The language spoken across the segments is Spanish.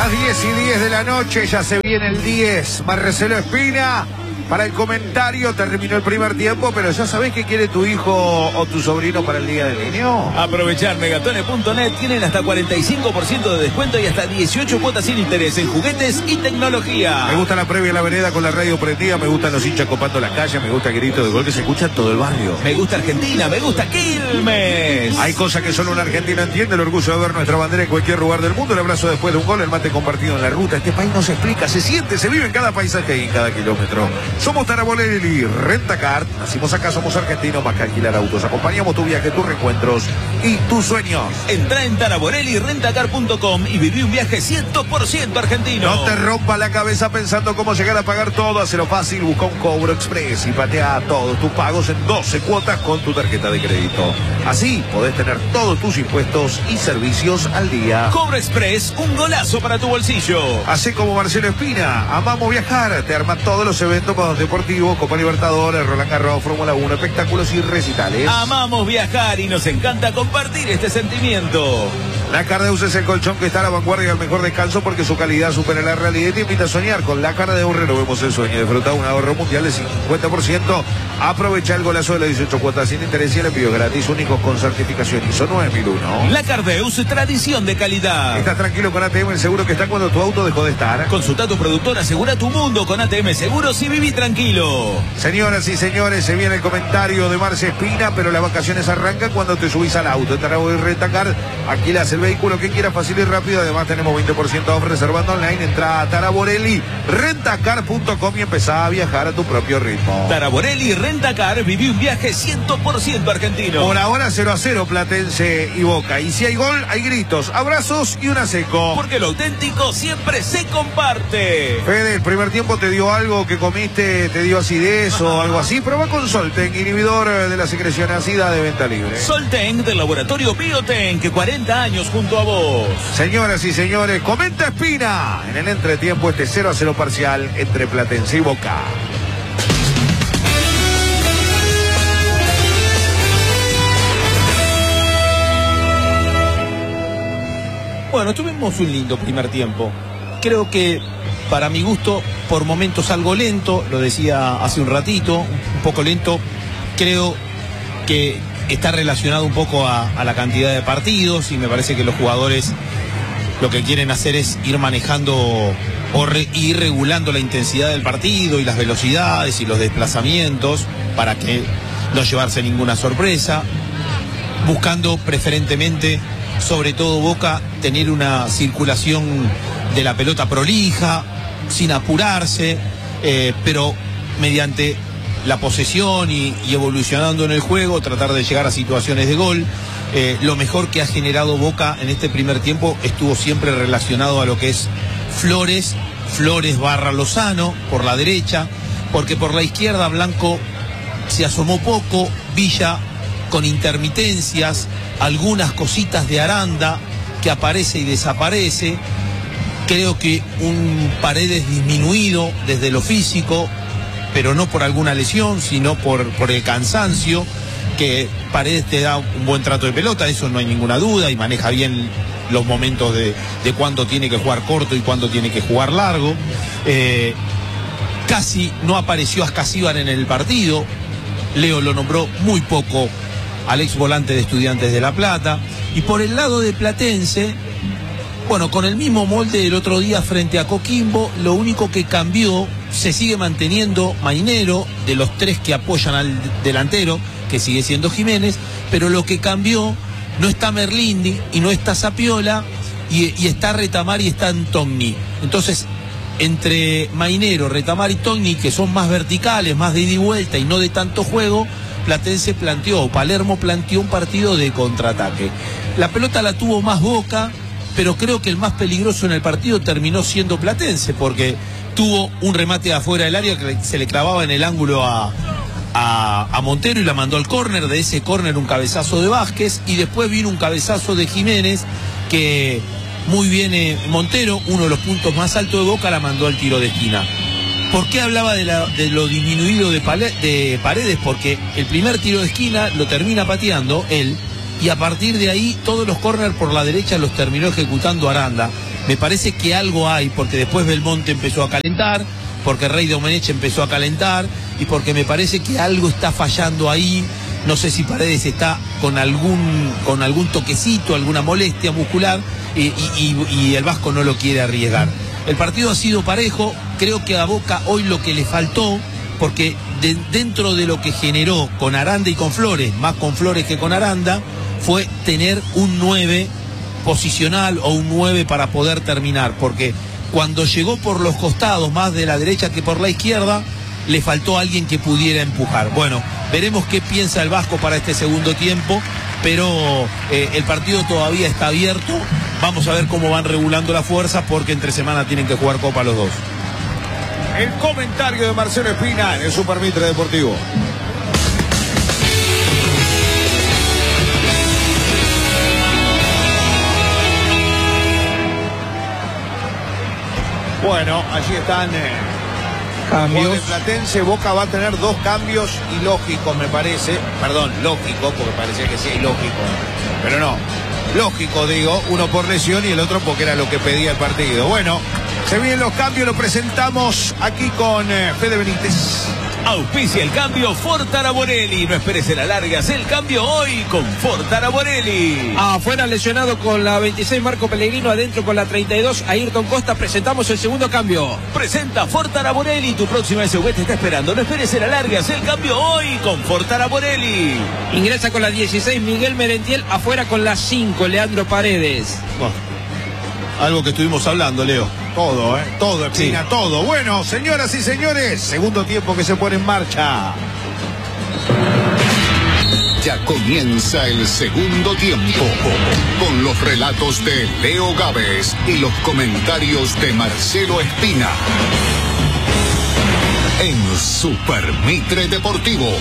Las 10:10 de la noche, ya se viene el 10. Marcelo Espina para el comentario. Terminó el primer tiempo, pero ¿ya sabés qué quiere tu hijo o tu sobrino para el Día del Niño? Aprovechar Megatones.net. Tienen hasta 45% de descuento y hasta 18 cuotas sin interés en juguetes y tecnología. Me gusta la previa a la vereda con la radio prendida. Me gustan los hinchas copando las calles. Me gusta el grito de gol que se escucha en todo el barrio. Me gusta Argentina. Me gusta Quilmes. Hay cosas que solo un argentino entiende. El orgullo de ver nuestra bandera en cualquier lugar del mundo. El abrazo después de un gol. El mate compartido en la ruta. Este país no se explica, se siente, se vive en cada paisaje y en cada kilómetro. Somos Taraborelli Rentacar. Nacimos acá, somos argentinos. Más que alquilar autos. Acompañamos tu viaje, tus reencuentros y tus sueños. Entra en taraborellirentacar.com y viví un viaje 100% argentino. No te rompa la cabeza pensando cómo llegar a pagar todo. Hacelo fácil, busca un Cobro Express y patea todos tus pagos en 12 cuotas con tu tarjeta de crédito. Así podés tener todos tus impuestos y servicios al día. Cobro Express, un golazo para tu bolsillo. Así como Marcelo Espina, amamos viajar. Te arma todos los eventos deportivos, Copa Libertadores, Roland Garros, Fórmula 1, espectáculos y recitales. Amamos viajar y nos encanta compartir este sentimiento. La Cardeus es el colchón que está a la vanguardia del mejor descanso porque su calidad supera la realidad y te invita a soñar. Con la Cardeus renovemos el sueño. Disfruta un ahorro mundial de 50%. Aprovecha el golazo de las 18 cuotas sin interés y el envío gratis, únicos con certificación ISO 9001. La Cardeus, tradición de calidad. Estás tranquilo con ATM, el seguro que está cuando tu auto dejó de estar. Consulta a tu productor, asegura tu mundo con ATM Seguros y viví tranquilo. Señoras y señores, se viene el comentario de Marce Espina, pero las vacaciones arrancan cuando te subís al auto. En Taraborelli Rentacar, alquilas el vehículo que quieras fácil y rápido. Además tenemos 20% off reservando online. Entra a taraborellirentacar.com y empezá a viajar a tu propio ritmo. Taraborelli Rentacar, viví un viaje 100% argentino. Por ahora 0-0 Platense y Boca. Y si hay gol, hay gritos, abrazos y una seco. Porque lo auténtico siempre se comparte. Fede, ¿el primer tiempo te dio algo que comiste, te dio acidez o algo así? Prueba con Solten, inhibidor de la secreción ácida de venta libre. Solten del laboratorio Bioten, que 40 años junto a vos. Señoras y señores, comenta Espina en el entretiempo este 0-0 parcial entre Platense y Boca. Bueno, tuvimos un lindo primer tiempo. Creo que, para mi gusto, por momentos algo lento, lo decía hace un ratito, un poco lento. Creo que está relacionado un poco a la cantidad de partidos y me parece que los jugadores lo que quieren hacer es ir manejando o ir regulando la intensidad del partido y las velocidades y los desplazamientos para que no llevarse ninguna sorpresa, buscando preferentemente, sobre todo Boca, tener una circulación de la pelota prolija, sin apurarse, pero mediante la posesión y evolucionando en el juego, tratar de llegar a situaciones de gol. Lo mejor que ha generado Boca en este primer tiempo estuvo siempre relacionado a lo que es Flores barra Lozano por la derecha, porque por la izquierda Blanco se asomó poco, Villa con intermitencias, algunas cositas de Aranda que aparece y desaparece. Creo que un Paredes disminuido desde lo físico, pero no por alguna lesión, sino por el cansancio, que Paredes te da un buen trato de pelota, eso no hay ninguna duda, y maneja bien los momentos de cuándo tiene que jugar corto y cuándo tiene que jugar largo. Casi no apareció Ascasíbar en el partido, Leo lo nombró muy poco al ex volante de Estudiantes de La Plata. Y por el lado de Platense, bueno, con el mismo molde del otro día frente a Coquimbo, lo único que cambió, se sigue manteniendo Mainero, de los tres que apoyan al delantero, que sigue siendo Jiménez, pero lo que cambió, no está Merlindi y no está Zapiola, y está Retamar y está Antogni. Entonces, entre Mainero, Retamar y Togni, que son más verticales, más de ida y vuelta y no de tanto juego, Palermo planteó un partido de contraataque. La pelota la tuvo más Boca, pero creo que el más peligroso en el partido terminó siendo Platense, porque tuvo un remate de afuera del área que se le clavaba en el ángulo a Montero y la mandó al córner. De ese córner un cabezazo de Vázquez y después vino un cabezazo de Jiménez que muy bien Montero, uno de los puntos más altos de Boca, la mandó al tiro de esquina. ¿Por qué hablaba de lo disminuido de Paredes? Porque el primer tiro de esquina lo termina pateando él, y a partir de ahí todos los córner por la derecha los terminó ejecutando Aranda. Me parece que algo hay, porque después Belmonte empezó a calentar, porque Rey Domenech empezó a calentar, y porque me parece que algo está fallando ahí. No sé si Paredes está con algún toquecito, alguna molestia muscular, y el Vasco no lo quiere arriesgar. El partido ha sido parejo, creo que a Boca hoy lo que le faltó, porque dentro de lo que generó con Aranda y con Flores, más con Flores que con Aranda, fue tener un 9 posicional o un 9 para poder terminar, porque cuando llegó por los costados, más de la derecha que por la izquierda, le faltó alguien que pudiera empujar. Bueno, veremos qué piensa el Vasco para este segundo tiempo, pero el partido todavía está abierto. Vamos a ver cómo van regulando la fuerza, porque entre semana tienen que jugar Copa los dos. El comentario de Marcelo Espina en el Super Mitre Deportivo. Bueno, allí están cambios. De Platense. Boca va a tener 2 cambios ilógicos, me parece. Perdón, lógico, porque parecía que sí, ilógico. Pero no, lógico digo, uno por lesión y el otro porque era lo que pedía el partido. Bueno, se vienen los cambios, lo presentamos aquí con Fede Benítez. Auspicia el cambio Ford Araborelli. No esperes en la larga, haz el cambio hoy con Ford Araborelli. Afuera lesionado con la 26 Marco Pellegrino, adentro con la 32 Ayrton Costa. Presentamos el segundo cambio. Presenta Ford Araborelli, tu próxima SUV te está esperando. No esperes en la larga, haz el cambio hoy con Ford Araborelli. Ingresa con la 16 Miguel Merentiel, afuera con la 5 Leandro Paredes. Bueno, algo que estuvimos hablando, Leo. Todo, todo, Espina, sí. Todo. Bueno, señoras y señores, segundo tiempo que se pone en marcha. Ya comienza el segundo tiempo, con los relatos de Leo Gávez y los comentarios de Marcelo Espina. En Super Mitre Deportivo.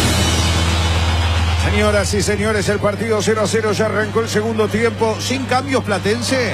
Señoras y señores, el partido 0-0, ya arrancó el segundo tiempo. Sin cambios, Platense.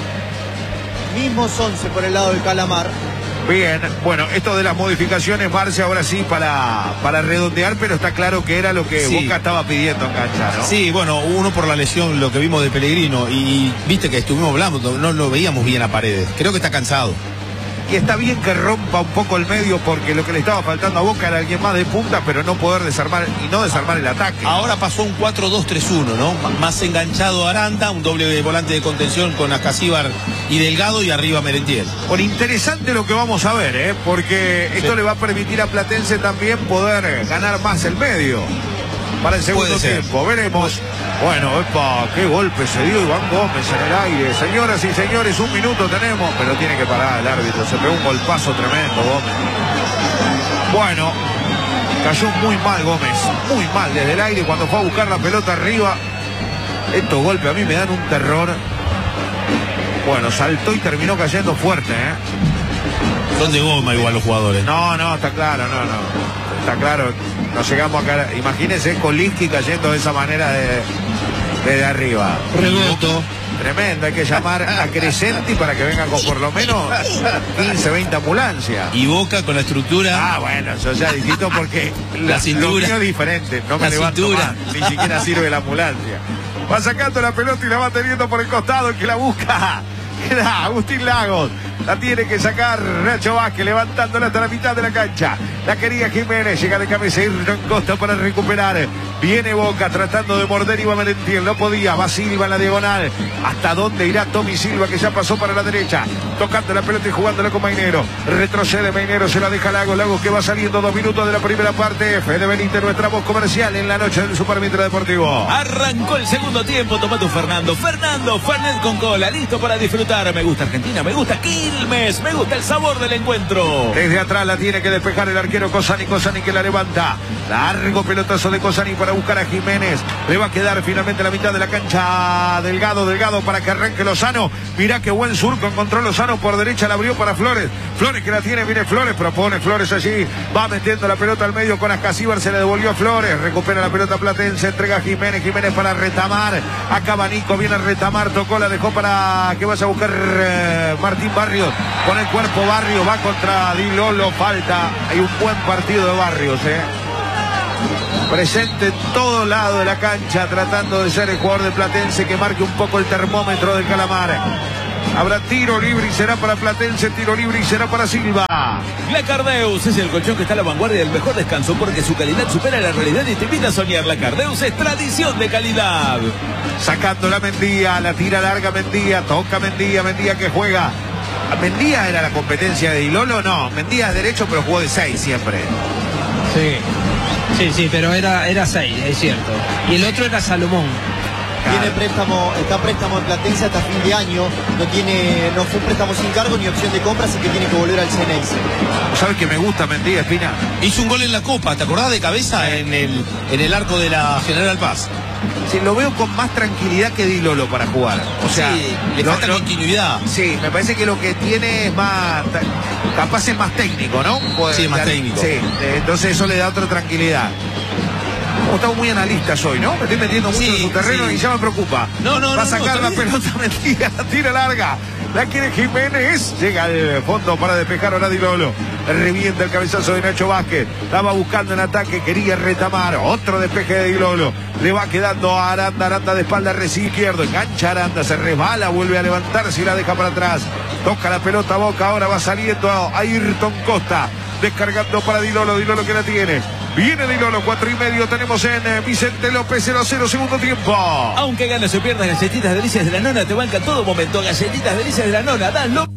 Mismos 11 por el lado del Calamar. Bien, bueno, esto de las modificaciones, Marce, ahora sí para redondear, pero está claro que era lo que Boca estaba pidiendo en cancha, ¿no? Sí, bueno, uno por la lesión, lo que vimos de Pellegrino, y viste que estuvimos hablando, no lo veíamos bien a Paredes. Creo que está cansado. Y está bien que rompa un poco el medio, porque lo que le estaba faltando a Boca era alguien más de punta, pero no poder desarmar y no desarmar el ataque. Ahora pasó un 4-2-3-1, ¿no? Más enganchado Aranda, un doble volante de contención con Ascasíbar y Delgado, y arriba Merentiel. Por interesante lo que vamos a ver, porque esto le va a permitir a Platense también poder ganar más el medio para el segundo tiempo. Veremos. Bueno, epa, qué golpe se dio Iván Gómez en el aire. Señoras y señores, 1 minuto tenemos, pero tiene que parar el árbitro. Se pegó un golpazo tremendo Gómez. Bueno, cayó muy mal Gómez, muy mal desde el aire cuando fue a buscar la pelota arriba. Estos golpes a mí me dan un terror. Bueno, saltó y terminó cayendo fuerte, Son de goma igual los jugadores. No, está claro, está claro. Nos llegamos acá. Imagínense Kolinski cayendo de esa manera desde arriba. Remoto. Tremendo, hay que llamar a Crescenti para que vengan con por lo menos 15, 20 ambulancias. Y Boca con la estructura. Ah, bueno, eso ya distinto porque la cintura. Lo mío es diferente, no me levanto más, ni siquiera sirve la ambulancia. Va sacando la pelota y la va teniendo por el costado, el que la busca era Agustín Lagos. La tiene que sacar Nacho Vázquez, levantándola hasta la mitad de la cancha. La quería Jiménez, llega de cabeza Ayrton Costa para recuperar. Viene Boca tratando de morder, iba Merentiel, no podía. Va Silva en la diagonal. ¿Hasta dónde irá Tommy Silva, que ya pasó para la derecha? Tocando la pelota y jugándola con Mainero. Retrocede Mainero, se la deja Lagos. Lagos que va saliendo 2 minutos de la primera parte. Fede Benítez, nuestra voz comercial en la noche del Super Mitre Deportivo. Arrancó el segundo tiempo, toma tu Fernando Fernet con cola, listo para disfrutar. Me gusta Argentina, me gusta Quilmes, me gusta el sabor del encuentro. Desde atrás la tiene que despejar el arquero Cosani que la levanta. Largo pelotazo de Cosani para buscar a Jiménez. Le va a quedar finalmente la mitad de la cancha Delgado para que arranque Lozano. Mirá qué buen surco encontró Lozano por derecha, la abrió para Flores. Flores que la tiene, viene Flores, propone Flores allí. Va metiendo la pelota al medio con Ascasíbar, se le devolvió a Flores. Recupera la pelota Platense, entrega a Jiménez para retamar. Acaba Nico, viene a retamar, tocó, la dejó para que vaya a buscar Martín Barrios. Con el cuerpo Barrios, va contra Di Lolo, falta. Hay un buen partido de Barrios, presente en todo lado de la cancha, tratando de ser el jugador de Platense que marque un poco el termómetro del Calamar. Habrá tiro libre y será para Platense, tiro libre y será para Silva. La Cardeus es el colchón que está a la vanguardia del mejor descanso porque su calidad supera la realidad y te invita a soñar. La Cardeus es tradición de calidad. Sacando la Mendía, la tira larga Mendía, toca Mendía, Mendía que juega. ¿Mendía era la competencia de Di Lolo? No, Mendía es derecho pero jugó de 6 siempre. Sí, pero era 6, es cierto. Y el otro era Salomón. Tiene préstamo, está préstamo en Platense hasta fin de año, no fue un préstamo sin cargo ni opción de compra, así que tiene que volver al Ceneice. ¿Sabes que me gusta Mendía, Espina? Hizo un gol en la Copa, ¿te acordás? De cabeza en el arco de la General Paz. Sí, lo veo con más tranquilidad que Di Lolo para jugar. O sea, sí, le falta continuidad. Sí, me parece que lo que tiene es más, capaz es más técnico, ¿no? Sí, más técnico. Sí, entonces eso le da otra tranquilidad. Estamos muy analistas hoy, ¿no? Me estoy metiendo mucho en su terreno y ya me preocupa. Va a sacar la pelota Mendía, la tira larga. La quiere Jiménez. Llega al fondo para despejar ahora Di Lolo. Revienta el cabezazo de Nacho Vázquez. Estaba buscando en ataque, quería retamar. Otro despeje de Di Lolo. Le va quedando a Aranda. Aranda de espalda, recibe izquierdo. Engancha Aranda, se resbala, vuelve a levantarse y la deja para atrás. Toca la pelota Boca, ahora va saliendo a Ayrton Costa. Descargando para Di Lolo, Di Lolo que la tiene. Viene Di Lolo, 4:30. Tenemos en Vicente López, 0-0, segundo tiempo. Aunque ganes o pierdas, Galletitas Delicias de la Nona te banca todo momento. Galletitas Delicias de la Nona, danlo.